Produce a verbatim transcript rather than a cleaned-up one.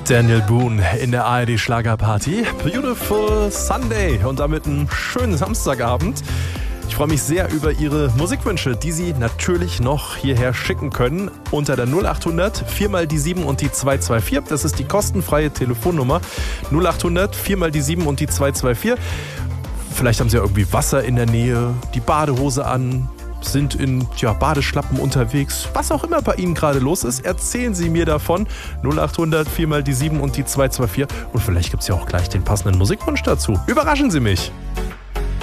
Daniel Boone in der A R D Schlagerparty. Beautiful Sunday und damit einen schönen Samstagabend. Ich freue mich sehr über Ihre Musikwünsche, die Sie natürlich noch hierher schicken können unter der null acht hundert vier mal die sieben und die zwei zwei vier. Das ist die kostenfreie Telefonnummer null acht hundert vier mal die sieben und die zwei zwei vier. Vielleicht haben Sie ja irgendwie Wasser in der Nähe, die Badehose an, sind in tja, Badeschlappen unterwegs. Was auch immer bei Ihnen gerade los ist, erzählen Sie mir davon. null acht hundert vier mal die sieben und die zwei zwei vier. Und vielleicht gibt es ja auch gleich den passenden Musikwunsch dazu. Überraschen Sie mich!